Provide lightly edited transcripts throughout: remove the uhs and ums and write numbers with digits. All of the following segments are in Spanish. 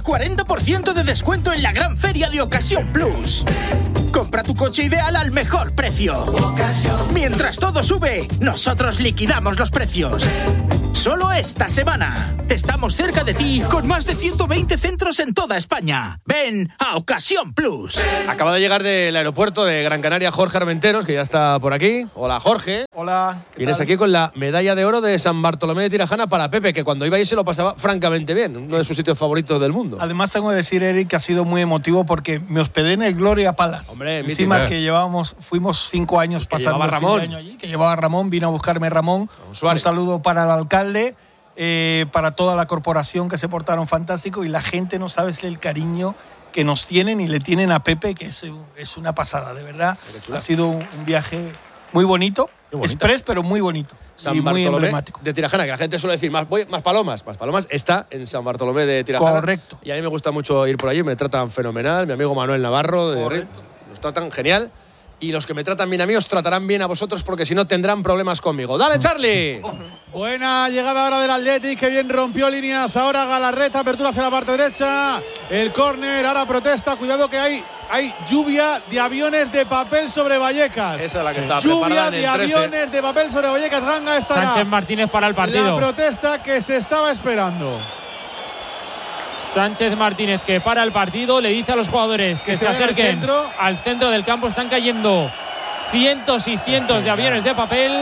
40% de descuento en la gran feria de Ocasión Plus. Compra tu coche ideal al mejor precio. Mientras todo sube, nosotros liquidamos los precios. Solo esta semana. Estamos cerca de ti con más de 120 centros en toda España. Ven a Ocasión Plus. Acaba de llegar del aeropuerto de Gran Canaria Jorge Armenteros, que ya está por aquí. Hola, Jorge. Hola. Vienes aquí con la medalla de oro de San Bartolomé de Tirajana para Pepe, que cuando iba ahí se lo pasaba francamente bien. Uno de sus sitios favoritos del mundo. Además, tengo que decir, Eric, que ha sido muy emotivo porque me hospedé en el Gloria Palace. Hombre, encima que fuimos 5 años pasando el fin de año allí, que llevaba Ramón, vino a buscarme Ramón. Un saludo para el alcalde, para toda la corporación, que se portaron fantástico, y la gente, no sabes el cariño que nos tienen y le tienen a Pepe, que es una pasada, de verdad. Ha sido un viaje muy bonito, express, pero muy bonito. San y Bartolomé muy emblemático. de Tirajana, que la gente suele decir, más Palomas. Más Palomas está en San Bartolomé de Tirajana. Correcto. Y a mí me gusta mucho ir por allí, me tratan fenomenal. Mi amigo Manuel Navarro de Correcto. nos tratan genial. Y los que me tratan bien a mí os tratarán bien a vosotros, porque si no tendrán problemas conmigo. ¡Dale, Charlie! Buena llegada ahora del Athletic, que bien rompió líneas. Ahora Galarreta, apertura hacia la parte derecha. El córner, ahora protesta. Cuidado que hay lluvia de aviones de papel sobre Vallecas. Esa es la que está lluvia de aviones de papel sobre Vallecas. Ganga estará. Sánchez Martínez para el partido. La protesta que se estaba esperando. Sánchez Martínez, que para el partido, le dice a los jugadores que se acerquen al centro del campo. Están cayendo cientos y cientos de aviones de papel.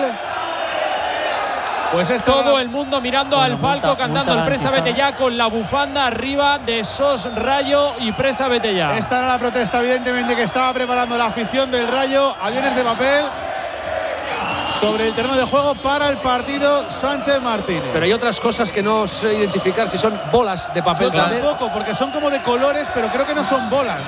Pues todo el mundo mirando al palco, cantando el Presa Vete Ya, con la bufanda arriba de SOS Rayo y Presa Vete Ya. Esta era la protesta, evidentemente, que estaba preparando la afición del Rayo. Aviones de papel sobre el terreno de juego para el partido Sánchez Martínez. Pero hay otras cosas que no sé identificar, si son bolas de papel también. Tampoco, porque son como de colores, pero creo que no son bolas.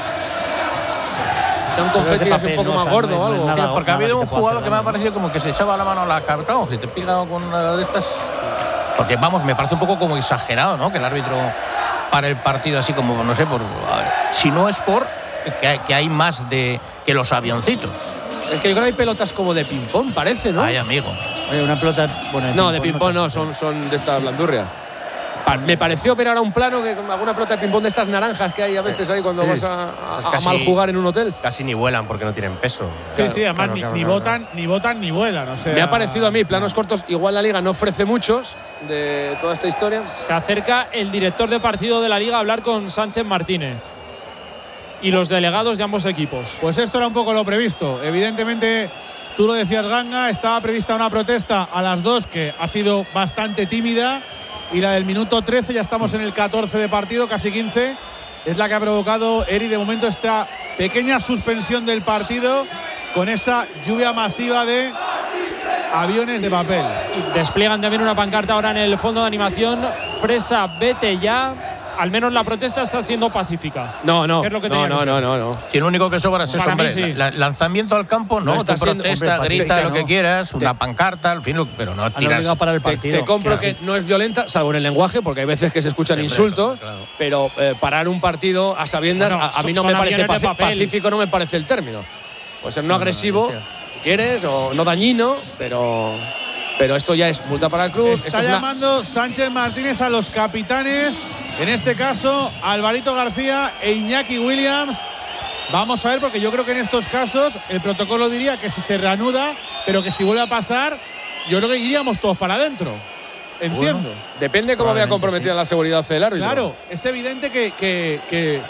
Un confeti un poco más gordo o algo. Nada, porque ha habido un jugador que me ha parecido como que se echaba la mano a la cabeza. Claro, si te pica con una de estas. Porque vamos, me parece un poco como exagerado, ¿no? Que el árbitro para el partido así como, no sé, si no es por que hay más de que los avioncitos. Es que yo creo que hay pelotas como de ping-pong, parece, ¿no? Ay, amigo. Oye, una pelota. Bueno, no, de ping-pong no, son de esta blandurria. Me pareció ver ahora un plano que con alguna pelota de ping-pong de estas naranjas que hay a veces ahí cuando vas a mal jugar en un hotel. Casi ni vuelan porque no tienen peso. Sí, además ni botan ni vuelan. O sea, me ha parecido a mí, planos cortos, igual la Liga no ofrece muchos de toda esta historia. Se acerca el director de partido de la Liga a hablar con Sánchez Martínez y los delegados de ambos equipos. Pues esto era un poco lo previsto. Evidentemente, tú lo decías, Ganga, estaba prevista una protesta a las 2 que ha sido bastante tímida, y la del minuto 13, ya estamos en el 14 de partido, casi 15, es la que ha provocado, Eri, de momento esta pequeña suspensión del partido con esa lluvia masiva de aviones de papel. Y despliegan también una pancarta ahora en el fondo de animación, Presa Vete Ya. Al menos la protesta está siendo pacífica. No. Es lo que no. Si lo único que sobra es eso, hombre. Sí. Lanzamiento al campo, no está protesta, hombre, grita lo que quieras, una pancarta, al fin, pero no tiras. Para el partido. Te compro que no es violenta, salvo en el lenguaje, porque hay veces que se escuchan insultos, claro. Pero parar un partido a sabiendas, a mí no me parece pacífico, no me parece el término. Puede ser no agresivo, si quieres, o no dañino, pero esto ya es multa para el club. Está llamando Sánchez Martínez a los capitanes, en este caso Alvarito García e Iñaki Williams. Vamos a ver, porque yo creo que en estos casos el protocolo diría que si se reanuda, pero que si vuelve a pasar, yo creo que iríamos todos para adentro. Entiendo. Bueno, depende cómo vea comprometida la seguridad del árbitro. Claro, es evidente que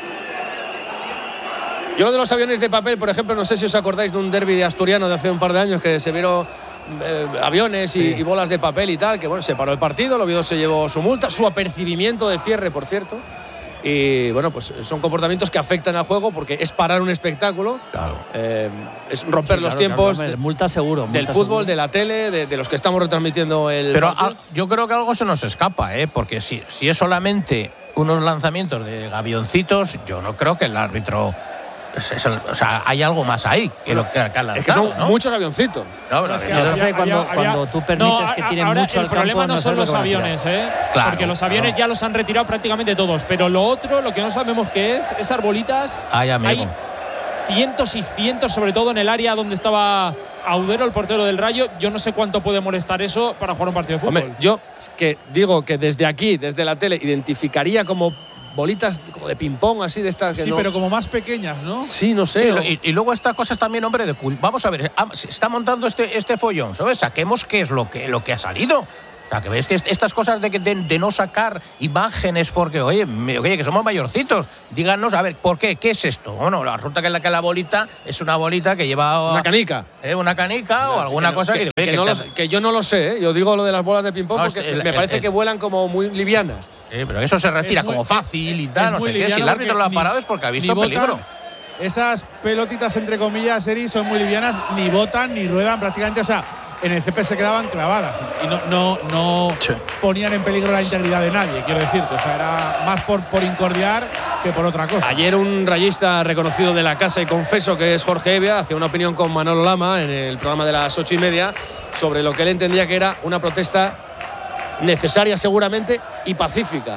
yo lo de los aviones de papel, por ejemplo, no sé si os acordáis de un derbi de asturiano de hace un par de años que se vieron aviones y bolas de papel y tal, que bueno, se paró el partido, el Oviedo se llevó su multa, su apercibimiento de cierre, por cierto. Y bueno, pues son comportamientos que afectan al juego porque es parar un espectáculo, claro. Es romper los tiempos multa seguro, del fútbol, de la tele, de los que estamos retransmitiendo el Pero partido. Yo creo que algo se nos escapa, porque si es solamente unos lanzamientos de avioncitos, yo no creo que el árbitro... O sea, hay algo más ahí que lo que ha lanzado, es que son ¿no? muchos avioncitos. No, pero es que cuando tú permites que tiren mucho al campo, el problema no son los aviones, claro, porque los aviones ya los han retirado prácticamente todos, pero lo otro, lo que no sabemos qué es arbolitas. Hay cientos y cientos, sobre todo en el área donde estaba Audero, el portero del Rayo. Yo no sé cuánto puede molestar eso para jugar un partido de fútbol. Hombre, yo que digo que desde aquí, desde la tele, identificaría como bolitas como de ping-pong, así de estas. Sí, pero como más pequeñas, ¿no? Sí, no sé. Sí, y luego estas cosas también, hombre, vamos a ver, se está montando este follón, ¿sabes? Saquemos qué es lo que ha salido. O sea, que ves que estas cosas de no sacar imágenes porque, oye, que somos mayorcitos, díganos, a ver, ¿por qué? ¿Qué es esto? Bueno, resulta que la bolita es una bolita que lleva… Una canica. Una canica o alguna cosa que yo no lo sé, ¿eh? Yo digo lo de las bolas de ping-pong porque me parece que vuelan como muy livianas. Sí, pero eso se retira como fácil y tal, no sé qué. Si el árbitro lo ha parado es porque ha visto peligro. Esas pelotitas, entre comillas, Eri, son muy livianas, ni botan ni ruedan prácticamente, o sea… En el césped se quedaban clavadas y no ponían en peligro la integridad de nadie, quiero decirte. O sea, era más por incordiar que por otra cosa. Ayer un rayista reconocido de la casa, y confeso que es Jorge Evia, hacía una opinión con Manolo Lama en el programa de las 8:30 sobre lo que él entendía que era una protesta necesaria seguramente y pacífica.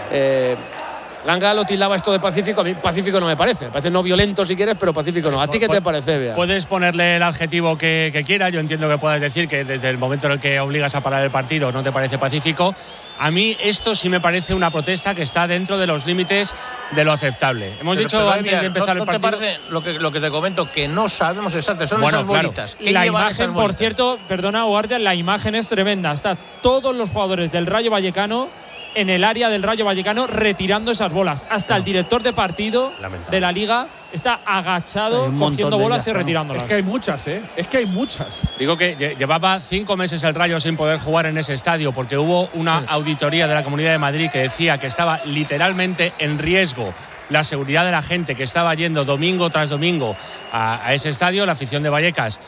Ganga lo tildaba esto de pacífico, a mí pacífico no me parece no violento si quieres, pero pacífico no. ¿A ti qué te parece, Bea? Puedes ponerle el adjetivo que quieras, yo entiendo que puedes decir que desde el momento en el que obligas a parar el partido no te parece pacífico. A mí esto sí me parece una protesta que está dentro de los límites de lo aceptable. Hemos dicho antes de empezar el partido… ¿No te parece lo que te comento? Que no sabemos exactamente, son esas bolitas. La imagen, por cierto, perdona, Guardia, la imagen es tremenda. Está todos los jugadores del Rayo Vallecano en el área del Rayo Vallecano retirando esas bolas. Hasta el director de partido de la Liga está agachado cogiendo bolas y retirándolas. Es que hay muchas, ¿eh? Es que hay muchas. Digo que llevaba 5 meses el Rayo sin poder jugar en ese estadio porque hubo una auditoría de la Comunidad de Madrid que decía que estaba literalmente en riesgo la seguridad de la gente que estaba yendo domingo tras domingo a ese estadio. La afición de Vallecas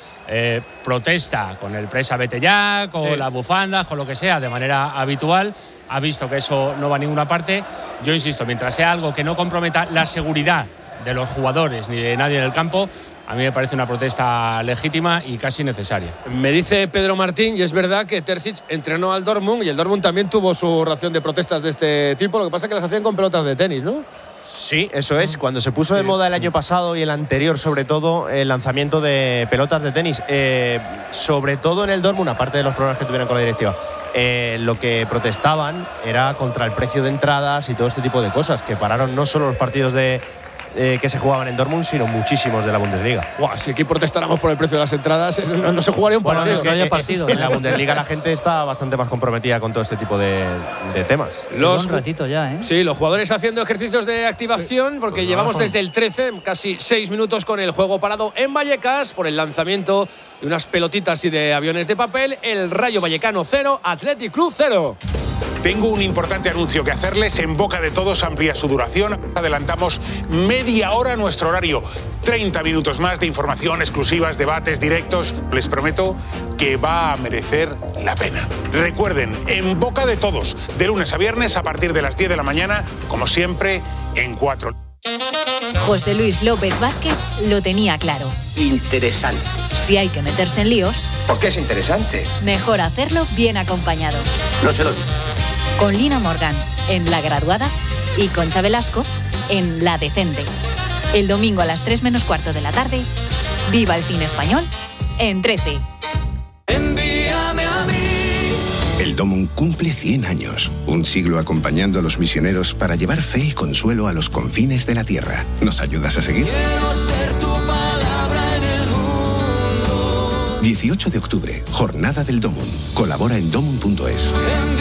protesta con el presa vete ya, con las bufandas, con lo que sea, de manera habitual. Ha visto que eso no va a ninguna parte. Yo insisto, mientras sea algo que no comprometa la seguridad de los jugadores ni de nadie en el campo, a mí me parece una protesta legítima y casi necesaria. Me dice Pedro Martín, y es verdad que Terzic entrenó al Dortmund y el Dortmund también tuvo su ración de protestas de este tipo. Lo que pasa es que las hacían con pelotas de tenis, ¿no? Sí, eso es. Cuando se puso de moda el año pasado y el anterior, sobre todo, el lanzamiento de pelotas de tenis, sobre todo en el Dortmund, aparte de los problemas que tuvieron con la directiva, lo que protestaban era contra el precio de entradas y todo este tipo de cosas, que pararon no solo los partidos que se jugaban en Dortmund, sino muchísimos de la Bundesliga. Si aquí protestáramos por el precio de las entradas, no se jugaría un partido. No haya partido. En la Bundesliga la gente está bastante más comprometida con todo este tipo de temas. Un ratito ya, ¿eh? Sí, los jugadores haciendo ejercicios de activación, porque llevamos desde el 13, casi 6 minutos con el juego parado en Vallecas por el lanzamiento de unas pelotitas y de aviones de papel. El Rayo Vallecano 0, Athletic Club 0. Tengo un importante anuncio que hacerles. En boca de todos amplía su duración. Adelantamos media hora nuestro horario. 30 minutos más de información, exclusivas, debates, directos. Les prometo que va a merecer la pena. Recuerden, en boca de todos, de lunes a viernes a partir de las 10 de la mañana, como siempre, en 4. José Luis López Vázquez lo tenía claro. Interesante. Si hay que meterse en líos… ¿Por qué es interesante? Mejor hacerlo bien acompañado. No se lo digo. Con Lina Morgan, en La Graduada, y Concha Velasco, en La Decente. El domingo a las 3 menos cuarto de la tarde, viva el cine español en 13. Envíame a mí. El Dortmund cumple 100 años, un siglo acompañando a los misioneros para llevar fe y consuelo a los confines de la tierra. ¿Nos ayudas a seguir? Quiero ser tu palabra en el mundo. 18 de octubre, Jornada del Dortmund. Colabora en dortmund.es.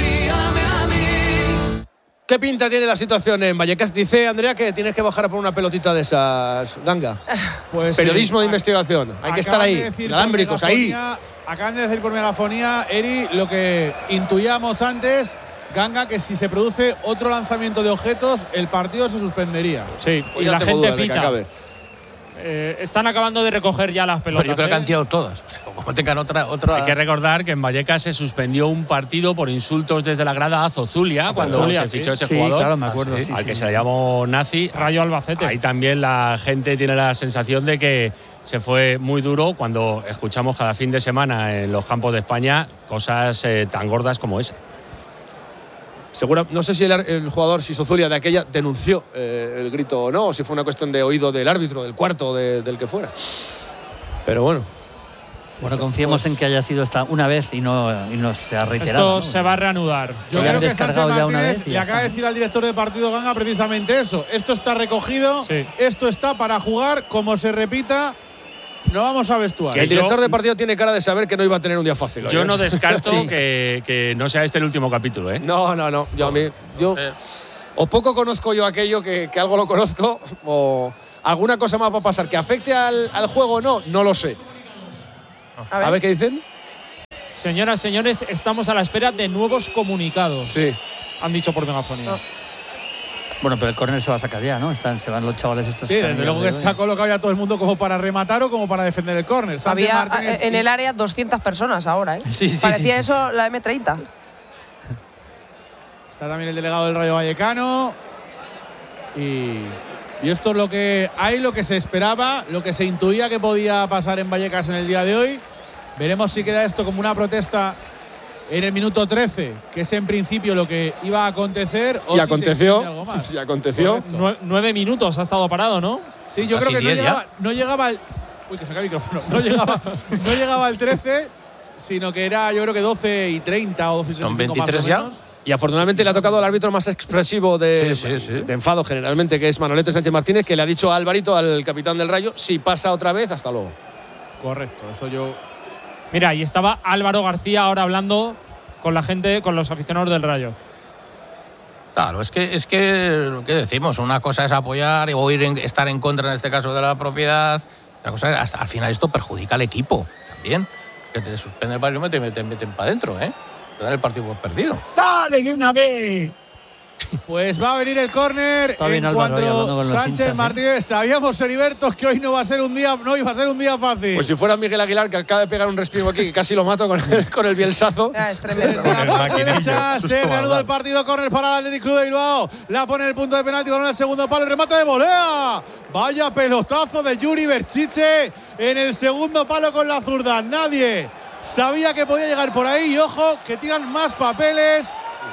¿Qué pinta tiene la situación en Vallecas? Dice Andrea que tienes que bajar a por una pelotita de esas, Ganga. Pues periodismo de investigación. Hay que estar ahí, inalámbricos, ahí. Acaban de decir por megafonía, Eri, lo que intuíamos antes, Ganga, que si se produce otro lanzamiento de objetos, el partido se suspendería. Sí, y la gente pita. Están acabando de recoger ya las pelotas. Yo creo que han tirado todas. Como tengan otra. Hay que recordar que en Vallecas se suspendió un partido por insultos desde la grada a Zozulia cuando se fichó ese jugador. Claro, me acuerdo. Al que se le llamó nazi. Rayo Albacete. Ahí también la gente tiene la sensación de que se fue muy duro cuando escuchamos cada fin de semana en los campos de España cosas tan gordas como esa. No sé si el jugador, si Zozulia de aquella denunció el grito o no, o si fue una cuestión de oído del árbitro, del cuarto, del que fuera. Pero bueno. Bueno, confiemos en que haya sido esta una vez y no se ha reiterado. Esto se va a reanudar. Yo creo que Sánchez Martínez le acaba de decir al director de partido Ganga precisamente eso. Esto está recogido, esto está para jugar, como se repita, no vamos a vestuario. El director de partido tiene cara de saber que no iba a tener un día fácil. Yo no descarto que no sea este el último capítulo, ¿eh? No. Yo o poco conozco yo aquello que algo lo conozco, o alguna cosa más va a pasar. ¿Que afecte al juego o no? No lo sé. A ver qué dicen. Señoras, señores, estamos a la espera de nuevos comunicados. Sí. Han dicho por megafonía. Bueno, pero el córner se va a sacar ya, ¿no? Se van los chavales estos. Sí, desde luego que se ha colocado ya todo el mundo como para rematar o como para defender el córner. Había en el área 200 personas ahora, ¿eh? Sí, Parecía eso la M30. Está también el delegado del Rayo Vallecano. Y esto es lo que hay, lo que se esperaba, lo que se intuía que podía pasar en Vallecas en el día de hoy. Veremos si queda esto como una protesta en el minuto 13, que es en principio lo que iba a acontecer. Y aconteció. Y aconteció. 9 minutos ha estado parado, ¿no? Sí, yo creo que no llegaba al. Uy, que saca el micrófono. No llegaba al 13, sino que era, yo creo que 12:30 o 12:35. ¿Son 23 ya? Y afortunadamente le ha tocado al árbitro más expresivo de enfado generalmente, que es Manolete Sánchez Martínez, que le ha dicho a Alvarito, al capitán del Rayo, si pasa otra vez, hasta luego. Correcto, eso yo. Mira, y estaba Álvaro García ahora hablando con la gente, con los aficionados del Rayo. Claro, es que lo que decimos, una cosa es apoyar o estar en contra en este caso de la propiedad, la cosa es, al final esto perjudica al equipo también, que te suspende el partido y te meten para adentro, ¿eh? Te dan el partido por perdido. ¡Dale de una vez! Pues va a venir el córner en cuanto Sánchez Martínez. Sabíamos, Heriberto, que hoy no iba a ser un día fácil. Pues si fuera Miguel Aguilar, que acaba de pegar un respiro aquí, que casi lo mato con el bielsazo. Es tremendo. La derecha se reanuda el partido. Córner para el Athletic Club de Bilbao. La pone en el punto de penalti con el segundo palo. El remate de volea. Vaya pelotazo de Yuri Berchiche en el segundo palo con la zurda. Nadie sabía que podía llegar por ahí. Y ojo, que tiran más papeles.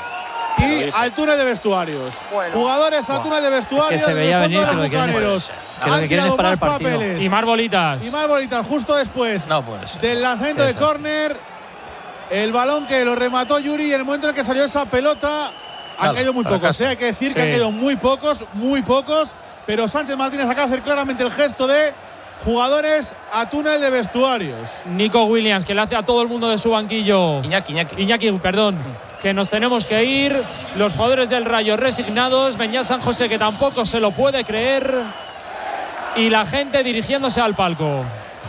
Y al túnel de vestuarios. Jugadores al túnel de vestuarios. Es que se veía venir que lo han tirado más papeles. Y más bolitas. Y más bolitas justo después del lanzamiento de córner. El balón que lo remató Yuri, en el momento en el que salió esa pelota, han caído muy pocos. Hay que decir que han caído muy pocos. Pero Sánchez Martínez acaba de hacer claramente el gesto de jugadores a túnel de vestuarios. Nico Williams, que le hace a todo el mundo de su banquillo. Iñaki, perdón. Que nos tenemos que ir. Los jugadores del Rayo resignados. Beñat San José, que tampoco se lo puede creer. Y la gente dirigiéndose al palco.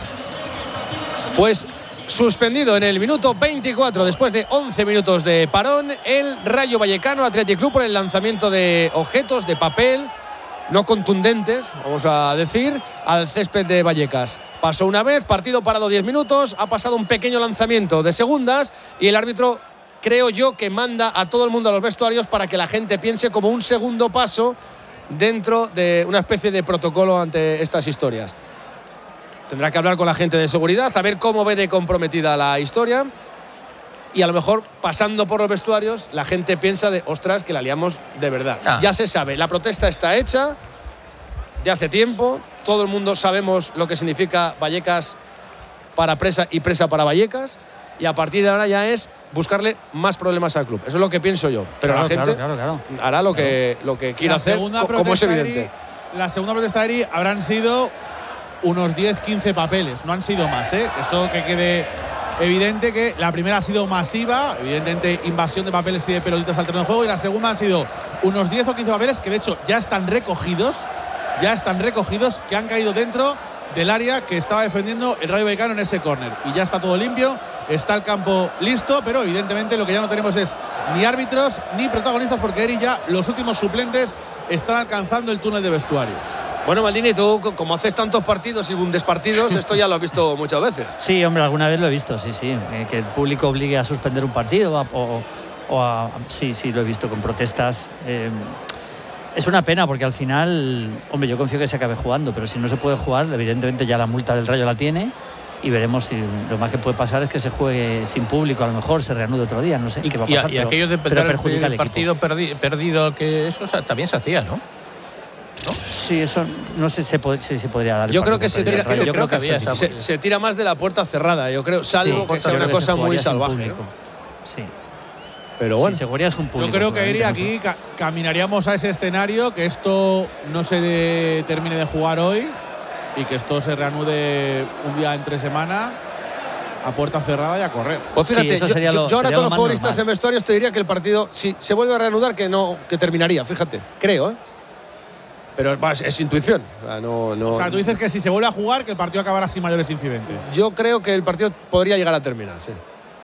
Pues suspendido en el minuto 24, después de 11 minutos de parón, el Rayo Vallecano Athletic Club por el lanzamiento de objetos de papel no contundentes, vamos a decir, al césped de Vallecas. Pasó una vez, partido parado 10 minutos, ha pasado un pequeño lanzamiento de segundas y el árbitro, creo yo, que manda a todo el mundo a los vestuarios para que la gente piense como un segundo paso dentro de una especie de protocolo ante estas historias. Tendrá que hablar con la gente de seguridad, a ver cómo ve de comprometida la historia. Y a lo mejor, pasando por los vestuarios, la gente piensa de, ostras, que la liamos de verdad. Ya se sabe, la protesta está hecha, ya hace tiempo, todo el mundo sabemos lo que significa Vallecas para Presa y Presa para Vallecas, y a partir de ahora ya es buscarle más problemas al club. Eso es lo que pienso yo. Pero la gente hará lo que quiera hacer, como es evidente. La segunda protesta de Eri habrán sido unos 10-15 papeles, no han sido más, ¿eh? Eso que quede evidente, que la primera ha sido masiva, evidentemente invasión de papeles y de pelotitas al terreno de juego, y la segunda han sido unos 10 o 15 papeles que de hecho ya están recogidos, que han caído dentro del área que estaba defendiendo el Rayo Vallecano en ese córner. Y ya está todo limpio, está el campo listo, pero evidentemente lo que ya no tenemos es ni árbitros ni protagonistas, porque Eri ya los últimos suplentes están alcanzando el túnel de vestuarios. Bueno, Maldini, tú como haces tantos partidos y bundespartidos, esto ya lo has visto muchas veces. Sí, hombre, alguna vez lo he visto, sí. Que el público obligue a suspender un partido sí, lo he visto con protestas. Es una pena porque al final, hombre, yo confío que se acabe jugando, pero si no se puede jugar, evidentemente ya la multa del Rayo la tiene y veremos si lo más que puede pasar es que se juegue sin público, a lo mejor se reanude otro día, no sé qué va a pasar. Y aquello de pero perjudica el partido perdido, que eso también se hacía, ¿no? Sí, eso no sé si se podría dar. Yo creo que se tira más de la puerta cerrada, yo creo, salvo que sea una cosa muy salvaje, ¿no? Sí. Pero bueno, seguridad es un público. Yo creo que iría aquí, caminaríamos a ese escenario, que esto no se termine de jugar hoy y que esto se reanude un día entre semana a puerta cerrada y a correr. Pues fíjate, yo ahora con los futbolistas en vestuarios te diría que el partido, si se vuelve a reanudar, que terminaría, fíjate, creo, ¿eh? Pero es intuición. O sea, tú dices que si se vuelve a jugar, que el partido acabará sin mayores incidentes. Yo creo que el partido podría llegar a terminar, sí.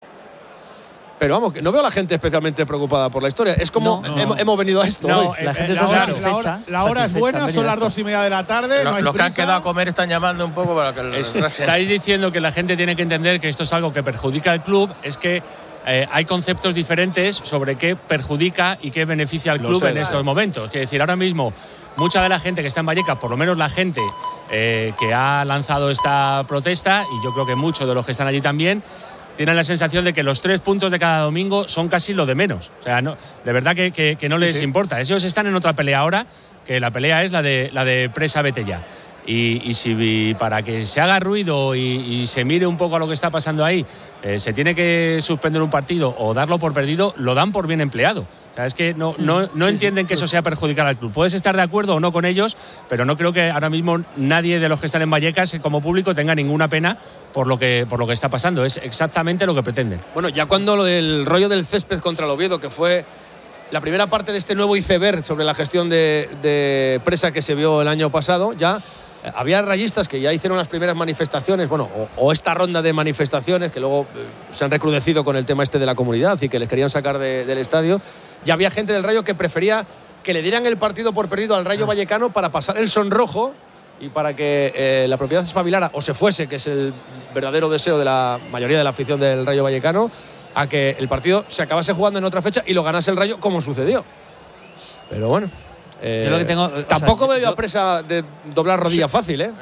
Pero vamos, que no veo a la gente especialmente preocupada por la historia. Es como hemos venido a esto. La gente está satisfecha. La hora es buena, son las 2:30 de la tarde. No hay los que han prisa. quedado a comer están llamando un poco para que estáis diciendo que la gente tiene que entender que esto es algo que perjudica al club. Es que hay conceptos diferentes sobre qué perjudica y qué beneficia al club en estos momentos. Es decir, ahora mismo, mucha de la gente que está en Vallecas, por lo menos la gente que ha lanzado esta protesta, y yo creo que muchos de los que están allí también, tienen la sensación de que los 3 puntos de cada domingo son casi lo de menos. O sea, no, de verdad que no les importa. Ellos están en otra pelea ahora, que la pelea es la de Presa Betella. Y si para que se haga ruido y se mire un poco a lo que está pasando ahí, se tiene que suspender un partido o darlo por perdido, lo dan por bien empleado. O sea, es que no entienden que eso sea perjudicar al club. Puedes estar de acuerdo o no con ellos, pero no creo que ahora mismo nadie de los que están en Vallecas como público tenga ninguna pena por lo que está pasando. Es exactamente lo que pretenden. Bueno, ya cuando lo del rollo del césped contra el Oviedo, que fue la primera parte de este nuevo iceberg sobre la gestión de Presa que se vio el año pasado, ya había rayistas que ya hicieron las primeras manifestaciones, bueno, o esta ronda de manifestaciones que luego se han recrudecido con el tema este de la comunidad y que les querían sacar del estadio. Ya había gente del Rayo que prefería que le dieran el partido por perdido al Rayo Vallecano para pasar el sonrojo y para que la propiedad se espabilara o se fuese, que es el verdadero deseo de la mayoría de la afición del Rayo Vallecano, a que el partido se acabase jugando en otra fecha y lo ganase el Rayo, como sucedió. Pero bueno, yo lo que tengo, tampoco veo a Presa de doblar rodilla fácil, ¿eh?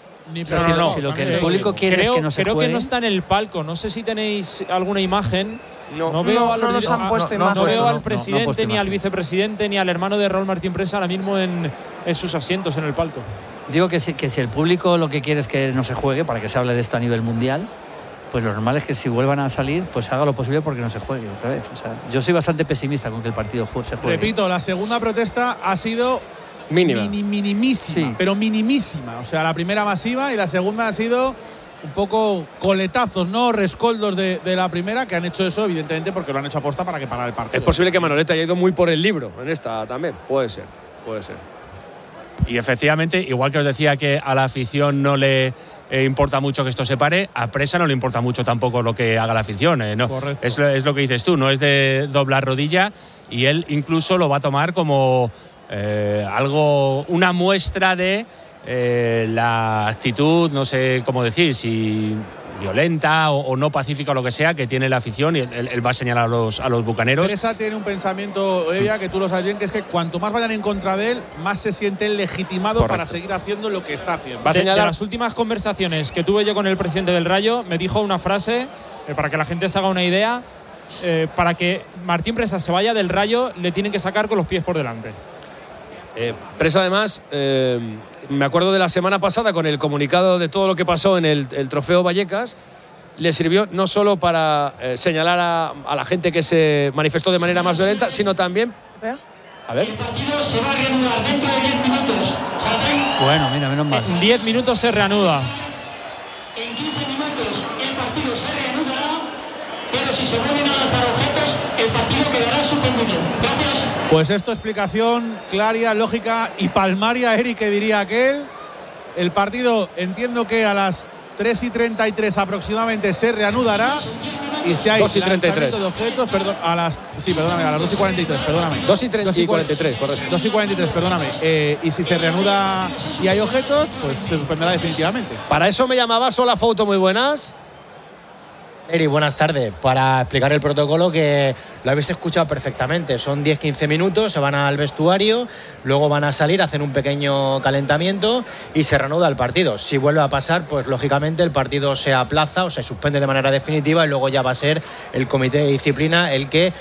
Si lo que el público quiere es que no se juegue. Creo que no está en el palco. No sé si tenéis alguna imagen. No nos han puesto imágenes. No veo al presidente, ni al vicepresidente, ni al hermano de Raúl Martín Presa ahora mismo en sus asientos en el palco. Digo que si el público lo que quiere es que no se juegue, para que se hable de esto a nivel mundial, pues lo normal es que si vuelvan a salir, pues haga lo posible porque no se juegue otra vez. O sea, yo soy bastante pesimista con que el partido se juegue. Repito, la segunda protesta ha sido minimísima, pero minimísima. O sea, la primera masiva y la segunda ha sido un poco coletazos, ¿no? Rescoldos de la primera, que han hecho eso, evidentemente, porque lo han hecho aposta para que parara el partido. Es posible que Manolete haya ido muy por el libro en esta también. Puede ser. Y efectivamente, igual que os decía que a la afición no le importa mucho que esto se pare, a Presa no le importa mucho tampoco lo que haga la afición, ¿no? Es lo que dices tú, no es de doblar rodilla, y él incluso lo va a tomar como una muestra de la actitud, no sé cómo decir, si violenta o no pacífica o lo que sea, que tiene la afición, y él va a señalar a los bucaneros. Presa tiene un pensamiento, ella, que tú lo sabes bien, que es que cuanto más vayan en contra de él, más se siente legitimado para seguir haciendo lo que está haciendo. De las últimas conversaciones que tuve yo con el presidente del Rayo, me dijo una frase, para que la gente se haga una idea, para que Martín Presa se vaya del Rayo, le tienen que sacar con los pies por delante. Presa, además, me acuerdo de la semana pasada con el comunicado de todo lo que pasó en el Trofeo Vallecas, le sirvió no solo para señalar a la gente que se manifestó de manera más violenta, sino también… A ver. El partido se va a reanudar dentro de 10 minutos. Bueno, mira, menos mal. En 10 minutos se reanuda. En 15 minutos el partido se reanudará, pero si se vuelven a lanzar objetos, el partido quedará suspendido. Gracias. Pues esto, explicación clara, lógica y palmaria, Eric, que diría aquel. El partido, entiendo que a las 3:33 aproximadamente se reanudará. Y si hay 2:33 de objetos, a las 2:43, perdóname. 2:43, correcto. 2:43, perdóname. Y si se reanuda y hay objetos, pues se suspenderá definitivamente. Para eso me llamaba Sola Foto, muy buenas. Eri, buenas tardes. Para explicar el protocolo, que lo habéis escuchado perfectamente. Son 10-15 minutos, se van al vestuario, luego van a salir, hacen un pequeño calentamiento y se reanuda el partido. Si vuelve a pasar, pues lógicamente el partido se aplaza o se suspende de manera definitiva y luego ya va a ser el comité de disciplina el que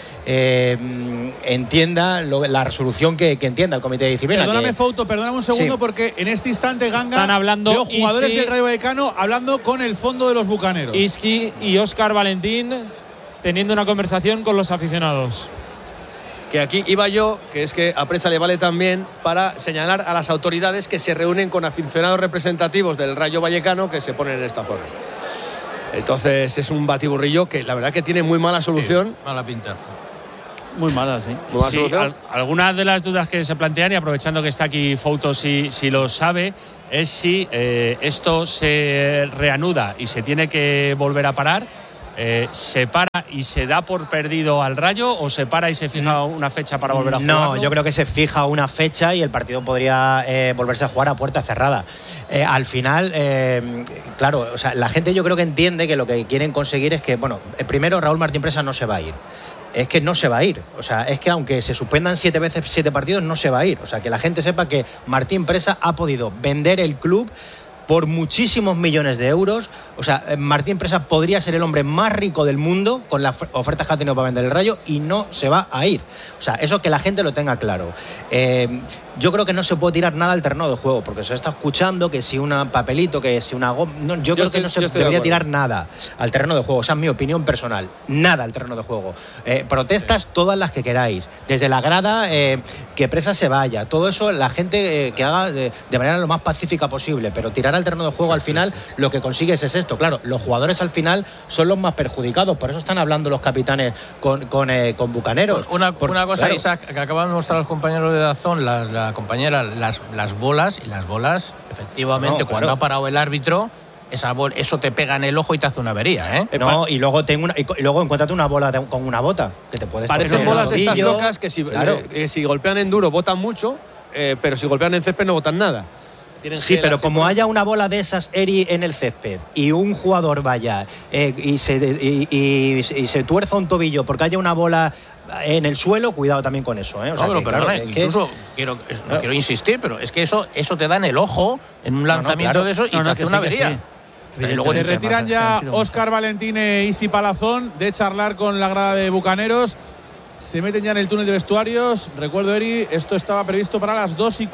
entienda la resolución que entienda el comité de disciplina. Perdóname, Fouto, perdóname un segundo, sí. Porque en este instante, Ganga, están hablando veo jugadores del Rayo Vallecano hablando con el fondo de los bucaneros. Isqui y Óscar Valentín teniendo una conversación con los aficionados. Que aquí iba yo, que es que a Presa le vale también para señalar a las autoridades que se reúnen con aficionados representativos del Rayo Vallecano que se ponen en esta zona. Entonces es un batiburrillo que la verdad que tiene muy mala solución. Sí, mala pinta. Muy mala, sí. Sí, algunas de las dudas que se plantean, y aprovechando que está aquí Fouto si lo sabe, es si esto se reanuda y se tiene que volver a parar. ¿Se para y se da por perdido al Rayo o se para y se fija una fecha para volver a jugar? No, yo creo que se fija una fecha y el partido podría volverse a jugar a puerta cerrada. Al final, claro, o sea, la gente yo creo que entiende que lo que quieren conseguir es que, bueno, primero Raúl Martín Presa no se va a ir. Es que no se va a ir, o sea, es que aunque se suspendan 7 veces 7 partidos, no se va a ir. O sea, que la gente sepa que Martín Presa ha podido vender el club por muchísimos millones de euros. O sea, Martín Presa podría ser el hombre más rico del mundo con las ofertas que ha tenido para vender el Rayo y no se va a ir. O sea, eso que la gente lo tenga claro. Yo creo que no se puede tirar nada al terreno de juego, porque se está escuchando que si un papelito, que si una goma... No, yo creo que no se debería tirar nada al terreno de juego. O sea, es mi opinión personal. Nada al terreno de juego. Protestas todas las que queráis. Desde la grada, que Presa se vaya. Todo eso, la gente que haga de manera lo más pacífica posible. Pero tirar al terreno de juego, al final, lo que consigues es esto. Claro, los jugadores al final son los más perjudicados. Por eso están hablando los capitanes con Bucaneros. Una cosa, claro, Isaac, que acaban de mostrar los compañeros de Dazón, la compañera, las bolas, y las bolas, efectivamente, cuando ha parado el árbitro, eso te pega en el ojo y te hace una avería, ¿eh? No, y luego encuéntrate una bola con una bota, que te puedes... Parecen bolas de estas locas que si golpean en duro botan mucho, pero si golpean en césped no botan nada. Sí, pero como haya una bola de esas, Eri, en el césped y un jugador vaya y se tuerza un tobillo porque haya una bola en el suelo, cuidado también con eso, ¿eh? O sea, no, pero claro, incluso quiero insistir, pero es que eso te da en el ojo en un lanzamiento de eso y te hace una avería. Se retiran ya Óscar Valentín e Isi Palazón de charlar con la grada de Bucaneros. Se meten ya en el túnel de vestuarios. Recuerdo, Eri, esto estaba previsto para las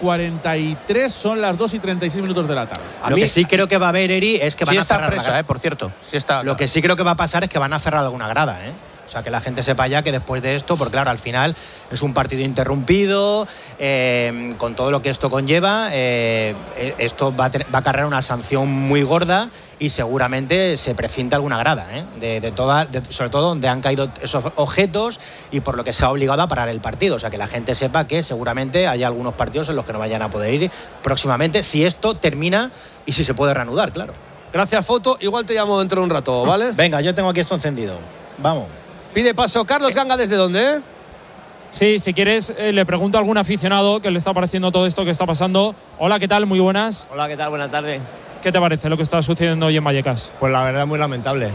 2:43, son las 2:36 de la tarde. Lo que sí creo que va a haber, Eri, es que van a cerrar presa, la grada. por cierto. Lo que sí creo que va a pasar es que van a cerrar alguna grada, ¿eh? O sea, que la gente sepa ya que después de esto, porque claro, al final es un partido interrumpido, con todo lo que esto conlleva, esto va a acarrear una sanción muy gorda y seguramente se precinta alguna grada, sobre todo donde han caído esos objetos y por lo que se ha obligado a parar el partido. O sea, que la gente sepa que seguramente hay algunos partidos en los que no vayan a poder ir próximamente, si esto termina y si se puede reanudar, claro. Gracias, Foto. Igual te llamo dentro de un rato, ¿vale? Venga, yo tengo aquí esto encendido. Vamos. Pide paso Carlos Ganga, ¿desde dónde? Sí, si quieres, le pregunto a algún aficionado que le está pareciendo todo esto que está pasando. Hola, ¿qué tal? Muy buenas. Hola, ¿qué tal? Buenas tardes. ¿Qué te parece lo que está sucediendo hoy en Vallecas? Pues la verdad muy lamentable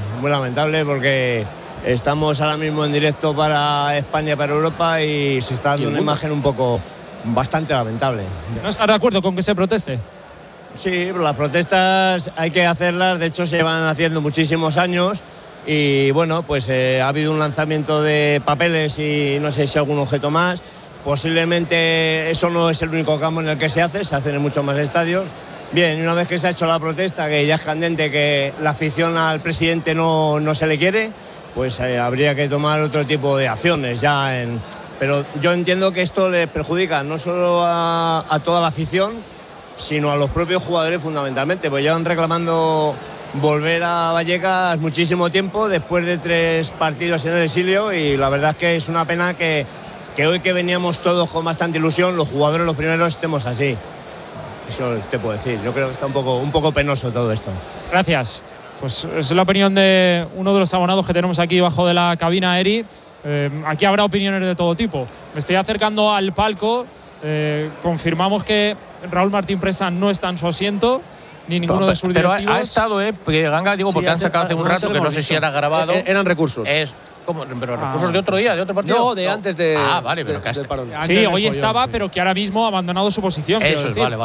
porque estamos ahora mismo en directo para España y para Europa y se está dando una imagen un poco bastante lamentable. ¿No estás de acuerdo con que se proteste? Sí, pero las protestas hay que hacerlas, de hecho se llevan haciendo muchísimos años. Y bueno, pues ha habido un lanzamiento de papeles y no sé si algún objeto más. Posiblemente eso no es el único campo en el que se hacen en muchos más estadios. Bien, y una vez que se ha hecho la protesta, que ya es candente, que la afición al presidente no se le quiere, pues habría que tomar otro tipo de acciones pero yo entiendo que esto les perjudica no solo a toda la afición, sino a los propios jugadores fundamentalmente, pues llevan reclamando volver a Vallecas muchísimo tiempo después de 3 partidos en el exilio y la verdad es que es una pena que hoy que veníamos todos con bastante ilusión, los jugadores los primeros estemos así. Eso te puedo decir, yo creo que está un poco penoso todo esto. Gracias. Pues es la opinión de uno de los abonados que tenemos aquí bajo de la cabina, Eri. Aquí habrá opiniones de todo tipo. Me estoy acercando al palco, confirmamos que Raúl Martín Presa no está en su asiento, ni ninguno de sus directivos. Pero ha estado, porque Ganga, digo, porque han sacado hace un rato, que no sé si era grabado. Eran recursos. ¿Cómo? ¿Pero recursos de otro día, de otro partido? No, de antes de. Vale, pero que parón. Sí, hoy estaba, pero que ahora mismo ha abandonado su posición. Eso es, vale.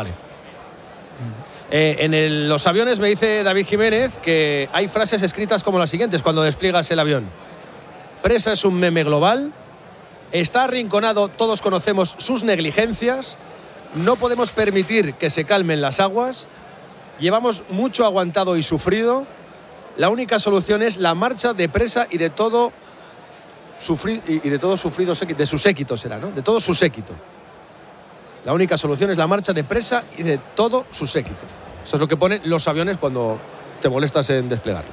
En los aviones me dice David Jiménez que hay frases escritas como las siguientes cuando despliegas el avión. Presa es un meme global. Está arrinconado, todos conocemos sus negligencias. No podemos permitir que se calmen las aguas. Llevamos mucho aguantado y sufrido. La única solución es la marcha de Presa y de todo sufrido, de su séquito será, ¿no? De todo su séquito. La única solución es la marcha de Presa y de todo su séquito. Eso es lo que ponen los aviones cuando te molestas en desplegarlos.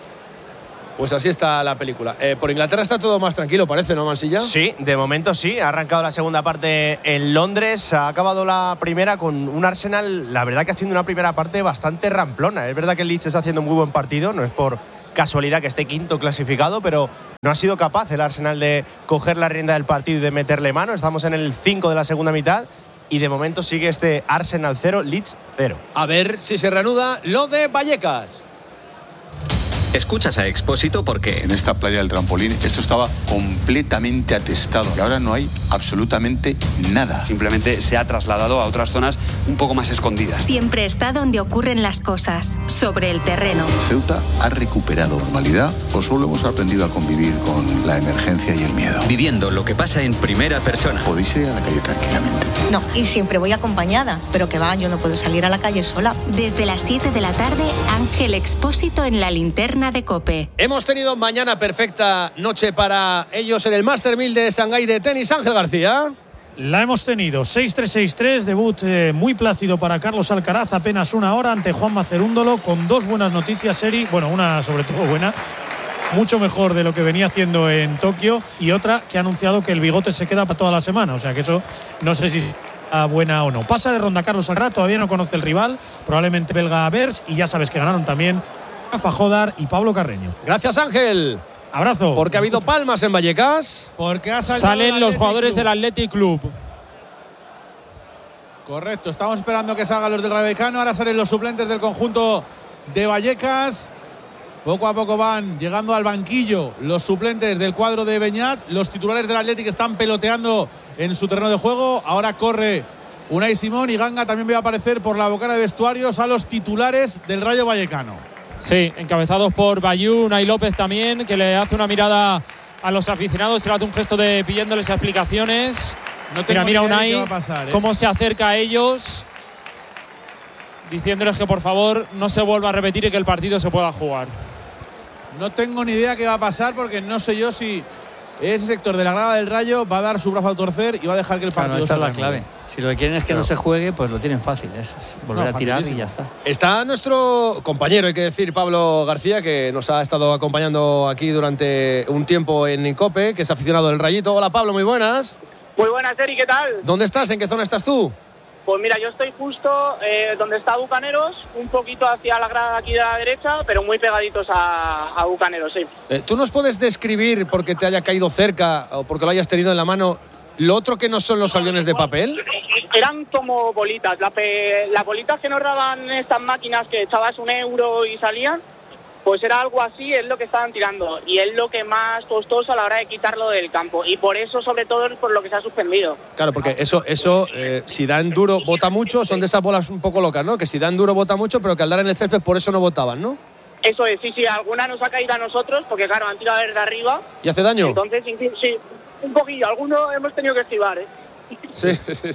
Pues así está la película. Por Inglaterra está todo más tranquilo, parece, ¿no, Mansilla? Sí, de momento sí. Ha arrancado la segunda parte en Londres. Ha acabado la primera con un Arsenal, la verdad que haciendo una primera parte bastante ramplona. Es verdad que el Leeds está haciendo un muy buen partido. No es por casualidad que esté quinto clasificado, pero no ha sido capaz el Arsenal de coger la rienda del partido y de meterle mano. Estamos en el 5 de la segunda mitad. Y de momento sigue este Arsenal 0, Leeds 0. A ver si se reanuda lo de Vallecas. Escuchas a Expósito porque en esta playa del trampolín esto estaba completamente atestado y ahora no hay absolutamente nada. Simplemente se ha trasladado a otras zonas un poco más escondidas. Siempre está donde ocurren las cosas, sobre el terreno. ¿Ceuta ha recuperado normalidad o solo hemos aprendido a convivir con la emergencia y el miedo? Viviendo lo que pasa en primera persona. Podéis ir a la calle tranquilamente. No, y siempre voy acompañada, pero que va, yo no puedo salir a la calle sola. Desde las 7 de la tarde, Ángel Expósito en la linterna de COPE. Hemos tenido mañana perfecta noche para ellos en el Master 1000 de Shanghái de tenis. Ángel García. La hemos tenido 6-3-6-3, debut muy plácido para Carlos Alcaraz, apenas una hora ante Juanma Cerúndolo, con dos buenas noticias, Eri. Bueno, una sobre todo buena, mucho mejor de lo que venía haciendo en Tokio, y otra que ha anunciado que el bigote se queda para toda la semana, o sea que eso no sé si es buena o no. Pasa de ronda Carlos Alcaraz, todavía no conoce el rival, probablemente belga Bers, y ya sabes que ganaron también Rafa Jodar y Pablo Carreño. Gracias, Ángel. Abrazo. Porque ha habido palmas en Vallecas. Porque salen los jugadores del Athletic Club. Correcto, estamos esperando que salgan los del Rayo Vallecano. Ahora salen los suplentes del conjunto de Vallecas. Poco a poco van llegando al banquillo los suplentes del cuadro de Beñat. Los titulares del Athletic están peloteando en su terreno de juego. Ahora corre Unai Simón y Ganga también va a aparecer por la bocana de vestuarios a los titulares del Rayo Vallecano. Sí, encabezados por Bayú, Unai López también, que le hace una mirada a los aficionados, se le hace un gesto de pidiéndoles explicaciones. Mira Unai cómo se acerca a ellos, diciéndoles que por favor no se vuelva a repetir y que el partido se pueda jugar. No tengo ni idea qué va a pasar, porque no sé yo si ese sector de la grada del Rayo va a dar su brazo a torcer y va a dejar que el partido esta es la clave. Si lo que quieren es que no se juegue, pues lo tienen fácil, es volver a tirar y ya está. Está nuestro compañero, hay que decir, Pablo García, que nos ha estado acompañando aquí durante un tiempo en COPE, que es aficionado del Rayito. Hola, Pablo, muy buenas. Muy buenas, Eri, ¿qué tal? ¿Dónde estás? ¿En qué zona estás tú? Pues mira, yo estoy justo donde está Bucaneros, un poquito hacia la grada aquí de la derecha, pero muy pegaditos a Bucaneros, sí. ¿Tú nos puedes describir, porque te haya caído cerca o porque lo hayas tenido en la mano, lo otro que no son los aviones de papel? Eran como bolitas, las bolitas que nos daban estas máquinas que echabas €1 y salían, pues era algo así, es lo que estaban tirando, y es lo que más costoso a la hora de quitarlo del campo, y por eso sobre todo es por lo que se ha suspendido. Claro, porque eso si dan duro bota mucho, son de esas bolas un poco locas, ¿no? Que si dan duro bota mucho, pero que al dar en el césped por eso no botaban, ¿no? Eso es, sí, alguna nos ha caído a nosotros, porque claro, han tirado desde arriba. ¿Y hace daño? Entonces, sí, un poquillo, algunos hemos tenido que esquivar, ¿eh? Sí,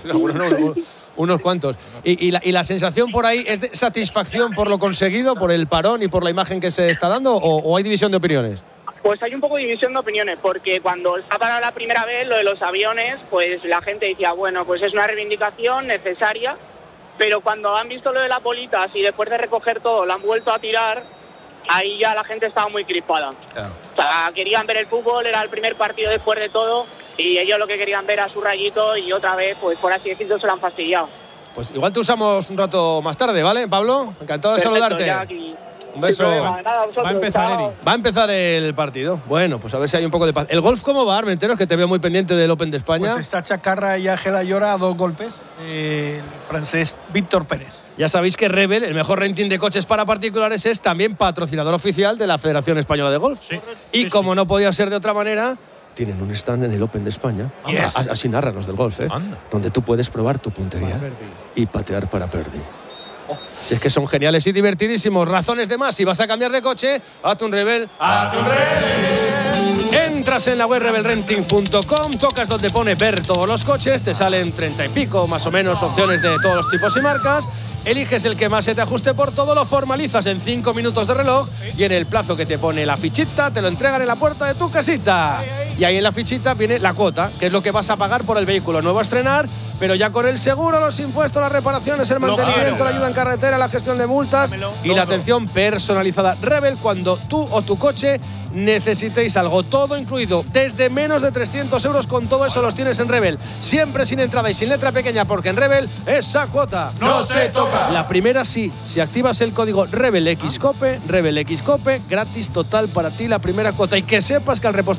unos cuantos. ¿Y la sensación por ahí es de satisfacción por lo conseguido, por el parón y por la imagen que se está dando, o hay división de opiniones? Pues hay un poco de división de opiniones, porque cuando se ha parado la primera vez lo de los aviones, pues la gente decía, bueno, pues es una reivindicación necesaria, pero cuando han visto lo de las bolitas y después de recoger todo lo han vuelto a tirar, ahí ya la gente estaba muy crispada. Claro. O sea, querían ver el fútbol, era el primer partido después de todo, y ellos lo que querían ver a su Rayito, y otra vez, pues por así decirlo, se lo han fastidiado. Pues igual te usamos un rato más tarde, ¿vale, Pablo? Encantado de saludarte. Un beso. Va a empezar, Eri. Va a empezar el partido. Bueno, pues a ver si hay un poco de paz. ¿El golf cómo va, Armenteros? Que te veo muy pendiente del Open de España. Pues está Chacarra y Ángela Llora a 2 golpes. El francés Víctor Pérez. Ya sabéis que Rebel, el mejor renting de coches para particulares, es también patrocinador oficial de la Federación Española de Golf. Sí. Y como no podía ser de otra manera, tienen un stand en el Open de España. Yes. Así narran los del golf, ¿eh? Donde tú puedes probar tu puntería y patear para birdie. Si es que son geniales y divertidísimos. Razones de más. Si vas a cambiar de coche, hazte un Rebel. ¡Hazte un Rebel! Entras en la web rebelrenting.com, tocas donde pone ver todos los coches, te salen 30 y pico más o menos opciones de todos los tipos y marcas. Eliges el que más se te ajuste por todo, lo formalizas en 5 minutos de reloj y en el plazo que te pone la fichita te lo entregan en la puerta de tu casita. Y ahí en la fichita viene la cuota, que es lo que vas a pagar por el vehículo nuevo a estrenar, pero ya con el seguro, los impuestos, las reparaciones, el mantenimiento, la ayuda en carretera, la gestión de multas y la atención personalizada. Rebel, cuando tú o tu coche necesitéis algo, todo incluido, desde menos de 300 euros, con todo eso los tienes en Rebel. Siempre sin entrada y sin letra pequeña, porque en Rebel esa cuota no se toca. La primera sí, si activas el código RebelXCOPE, gratis total para ti la primera cuota. Y que sepas que al repostar